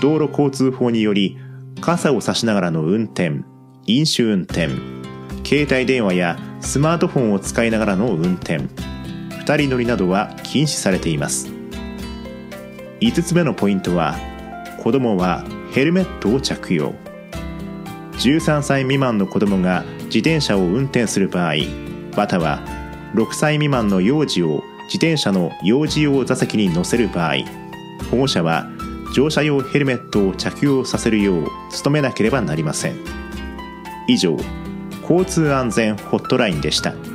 道路交通法により、傘を差しながらの運転、飲酒運転、携帯電話やスマートフォンを使いながらの運転、2人乗りなどは禁止されています。5つ目のポイントは、子どもはヘルメットを着用。13歳未満の子どもが自転車を運転する場合、または6歳未満の幼児を自転車の幼児用座席に乗せる場合、保護者は乗車用ヘルメットを着用させるよう努めなければなりません。以上、交通安全ホットラインでした。